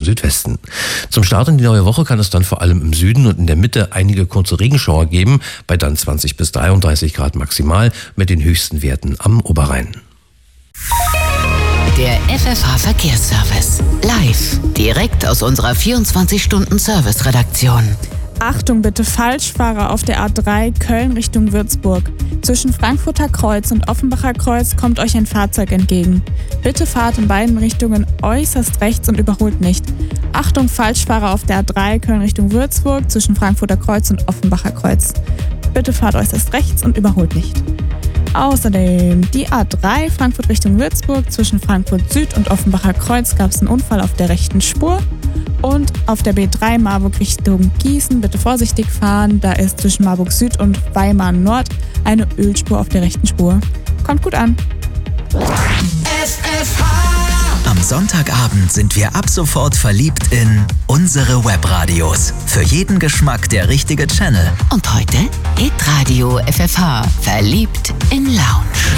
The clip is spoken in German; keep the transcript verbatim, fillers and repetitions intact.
Südwesten. Zum Start in die neue Woche kann es dann vor allem im Süden und in der Mitte einige kurze Regenschauer geben, bei dann zwanzig bis dreiunddreißig Grad maximal mit den höchsten Werten am Oberrhein. Der F F H-Verkehrsservice. Live. Direkt aus unserer vierundzwanzig-Stunden-Service-Redaktion. Achtung bitte, Falschfahrer auf der A drei Köln Richtung Würzburg. Zwischen Frankfurter Kreuz und Offenbacher Kreuz kommt euch ein Fahrzeug entgegen. Bitte fahrt in beiden Richtungen äußerst rechts und überholt nicht. Achtung, Falschfahrer auf der A drei Köln Richtung Würzburg zwischen Frankfurter Kreuz und Offenbacher Kreuz. Bitte fahrt äußerst rechts und überholt nicht. Außerdem die A drei Frankfurt Richtung Würzburg zwischen Frankfurt Süd und Offenbacher Kreuz gab es einen Unfall auf der rechten Spur. Und auf der B drei Marburg Richtung Gießen bitte vorsichtig fahren, da ist zwischen Marburg Süd und Weimar Nord eine Ölspur auf der rechten Spur. Kommt gut an. F F H. Am Sonntagabend sind wir ab sofort verliebt in unsere Webradios. Für jeden Geschmack der richtige Channel. Und heute Hitradio F F H. Verliebt in Laune.